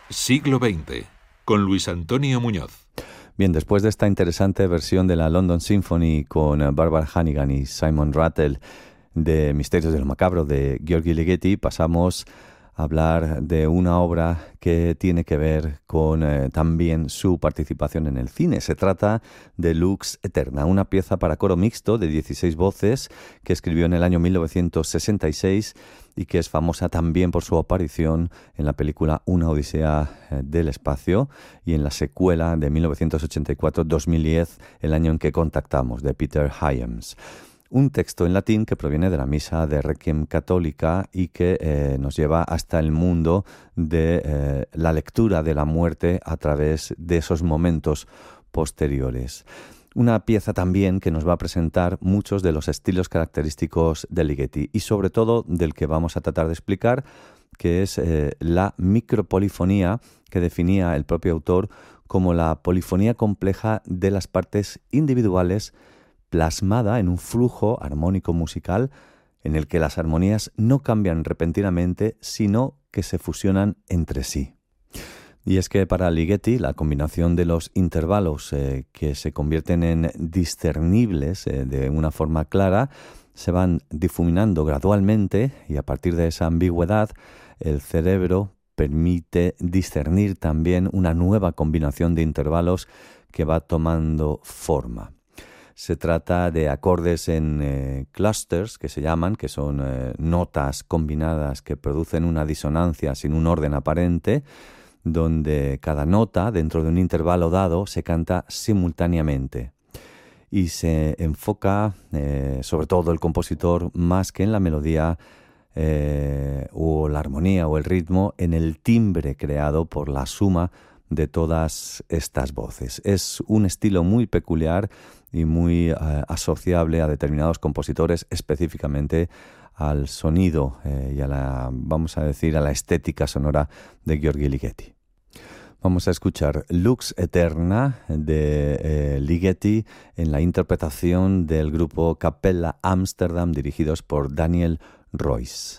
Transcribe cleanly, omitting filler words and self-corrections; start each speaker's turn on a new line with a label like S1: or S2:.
S1: Siglo XX, con Luis Antonio Muñoz.
S2: Bien, después de esta interesante versión de la London Symphony con Barbara Hannigan y Simon Rattle de Misterios de lo Macabro de György Ligeti, pasamos a hablar de una obra que tiene que ver con también su participación en el cine. Se trata de Lux Aeterna, una pieza para coro mixto de 16 voces que escribió en el año 1966 y que es famosa también por su aparición en la película Una Odisea del Espacio y en la secuela de 1984-2010, el año en que contactamos, de Peter Hyams. Un texto en latín que proviene de la misa de Requiem católica y que nos lleva hasta el mundo de la lectura de la muerte a través de esos momentos posteriores. Una pieza también que nos va a presentar muchos de los estilos característicos de Ligeti y sobre todo del que vamos a tratar de explicar, que es la micropolifonía, que definía el propio autor como la polifonía compleja de las partes individuales plasmada en un flujo armónico musical en el que las armonías no cambian repentinamente, sino que se fusionan entre sí. Y es que para Ligeti la combinación de los intervalos que se convierten en discernibles de una forma clara se van difuminando gradualmente y a partir de esa ambigüedad el cerebro permite discernir también una nueva combinación de intervalos que va tomando forma. Se trata de acordes en clusters, que se llaman, que son notas combinadas que producen una disonancia sin un orden aparente, donde cada nota, dentro de un intervalo dado, se canta simultáneamente. Y se enfoca, sobre todo el compositor, más que en la melodía o la armonía o el ritmo, en el timbre creado por la suma de todas estas voces. Es un estilo muy peculiar y muy asociable a determinados compositores, específicamente al sonido y a la, vamos a decir, a la estética sonora de György Ligeti. Vamos a escuchar Lux Aeterna de Ligeti en la interpretación del grupo Capella Amsterdam, dirigidos por Daniel Royce.